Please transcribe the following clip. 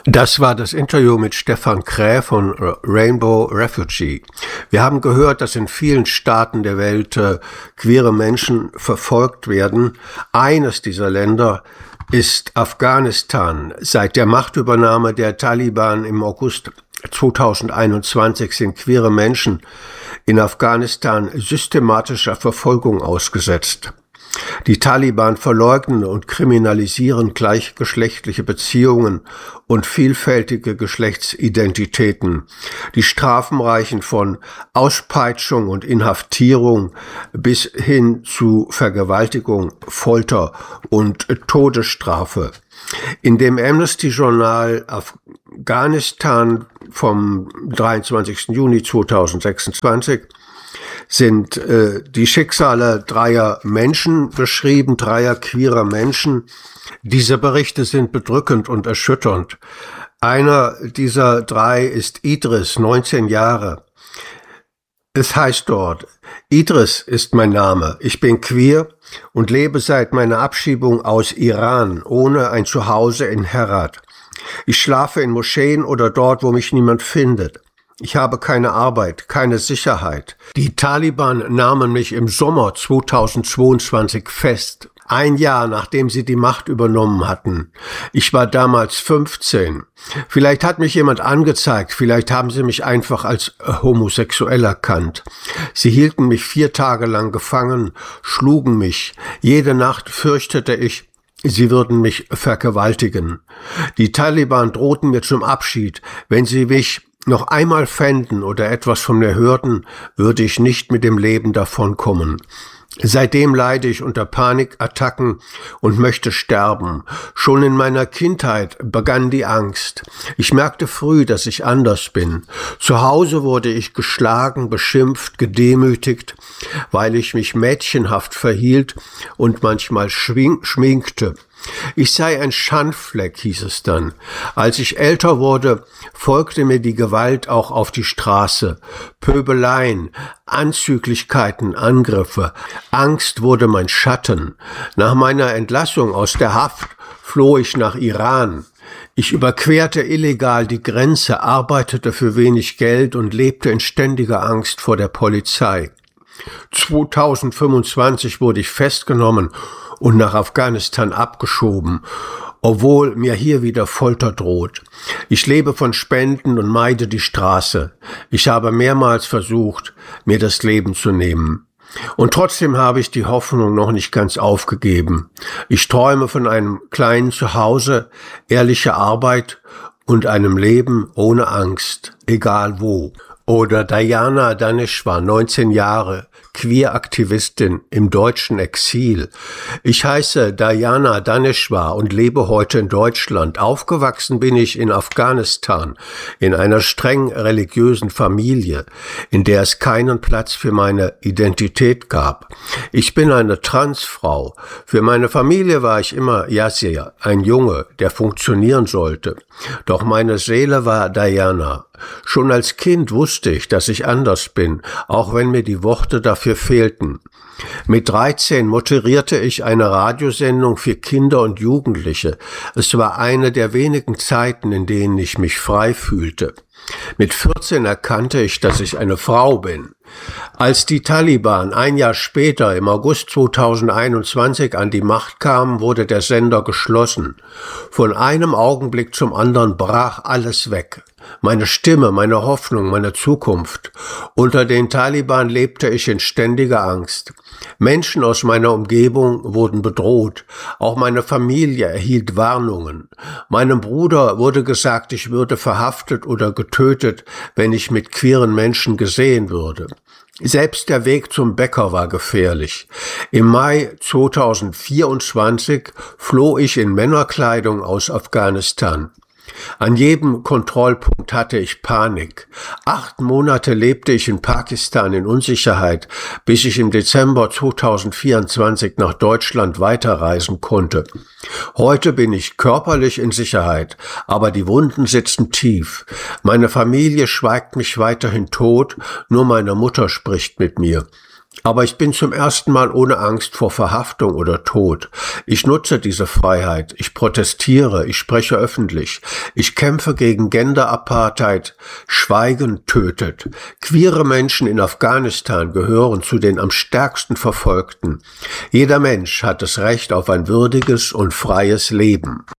Das war das Interview mit Stefan Kräh von Rainbow Refugee. Wir haben gehört, dass in vielen Staaten der Welt queere Menschen verfolgt werden. Eines dieser Länder ist Afghanistan. Seit der Machtübernahme der Taliban im August 2021 sind queere Menschen in Afghanistan systematischer Verfolgung ausgesetzt. Die Taliban verleugnen und kriminalisieren gleichgeschlechtliche Beziehungen und vielfältige Geschlechtsidentitäten. Die Strafen reichen von Auspeitschung und Inhaftierung bis hin zu Vergewaltigung, Folter und Todesstrafe. In dem Amnesty-Journal Afghanistan vom 23. Juni 2026 sind die Schicksale dreier Menschen beschrieben, dreier queerer Menschen. Diese Berichte sind bedrückend und erschütternd. Einer dieser drei ist Idris, 19 Jahre. Es heißt dort: Idris ist mein Name, ich bin queer und lebe seit meiner Abschiebung aus Iran ohne ein Zuhause in Herat. Ich schlafe in Moscheen oder dort, wo mich niemand findet. Ich habe keine Arbeit, keine Sicherheit. Die Taliban nahmen mich im Sommer 2022 fest, ein Jahr nachdem sie die Macht übernommen hatten. Ich war damals 15. Vielleicht hat mich jemand angezeigt, vielleicht haben sie mich einfach als homosexuell erkannt. Sie hielten mich 4 Tage lang gefangen, schlugen mich. Jede Nacht fürchtete ich, sie würden mich vergewaltigen. Die Taliban drohten mir zum Abschied, wenn sie mich noch einmal fänden oder etwas von mir hörten, würde ich nicht mit dem Leben davonkommen. Seitdem leide ich unter Panikattacken und möchte sterben. Schon in meiner Kindheit begann die Angst. Ich merkte früh, dass ich anders bin. Zu Hause wurde ich geschlagen, beschimpft, gedemütigt, weil ich mich mädchenhaft verhielt und manchmal schminkte. Ich sei ein Schandfleck, hieß es dann. Als ich älter wurde, folgte mir die Gewalt auch auf die Straße. Pöbeleien, Anzüglichkeiten, Angriffe. Angst wurde mein Schatten. Nach meiner Entlassung aus der Haft floh ich nach Iran. Ich überquerte illegal die Grenze, arbeitete für wenig Geld und lebte in ständiger Angst vor der Polizei. 2025 wurde ich festgenommen und nach Afghanistan abgeschoben, obwohl mir hier wieder Folter droht. Ich lebe von Spenden und meide die Straße. Ich habe mehrmals versucht, mir das Leben zu nehmen. Und trotzdem habe ich die Hoffnung noch nicht ganz aufgegeben. Ich träume von einem kleinen Zuhause, ehrlicher Arbeit und einem Leben ohne Angst, egal wo. Oder Diana Daneshvar, 19 Jahre, Queer-Aktivistin im deutschen Exil. Ich heiße Diana Daneshvar und lebe heute in Deutschland. Aufgewachsen bin ich in Afghanistan, in einer streng religiösen Familie, in der es keinen Platz für meine Identität gab. Ich bin eine Transfrau. Für meine Familie war ich immer Yassir, ein Junge, der funktionieren sollte. Doch meine Seele war Diana. Schon als Kind wusste ich, dass ich anders bin, auch wenn mir die Worte dafür fehlten. Mit 13 moderierte ich eine Radiosendung für Kinder und Jugendliche. Es war eine der wenigen Zeiten, in denen ich mich frei fühlte. Mit 14 erkannte ich, dass ich eine Frau bin. Als die Taliban ein Jahr später, im August 2021, an die Macht kamen, wurde der Sender geschlossen. Von einem Augenblick zum anderen brach alles weg. Meine Stimme, meine Hoffnung, meine Zukunft. Unter den Taliban lebte ich in ständiger Angst. Menschen aus meiner Umgebung wurden bedroht. Auch meine Familie erhielt Warnungen. Meinem Bruder wurde gesagt, ich würde verhaftet oder getötet, wenn ich mit queeren Menschen gesehen würde. Selbst der Weg zum Bäcker war gefährlich. Im Mai 2024 floh ich in Männerkleidung aus Afghanistan. An jedem Kontrollpunkt hatte ich Panik. 8 Monate lebte ich in Pakistan in Unsicherheit, bis ich im Dezember 2024 nach Deutschland weiterreisen konnte. Heute bin ich körperlich in Sicherheit, aber die Wunden sitzen tief. Meine Familie schweigt mich weiterhin tot, nur meine Mutter spricht mit mir. Aber ich bin zum ersten Mal ohne Angst vor Verhaftung oder Tod. Ich nutze diese Freiheit. Ich protestiere. Ich spreche öffentlich. Ich kämpfe gegen Gender-Apartheid. Schweigen tötet. Queere Menschen in Afghanistan gehören zu den am stärksten Verfolgten. Jeder Mensch hat das Recht auf ein würdiges und freies Leben.